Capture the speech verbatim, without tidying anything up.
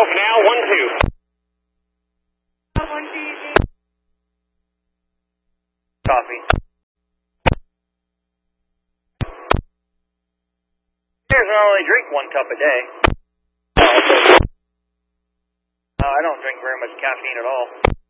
twelve now, one two. One two. Coffee. Here's I only drink one cup a day. Uh, I don't drink very much caffeine at all.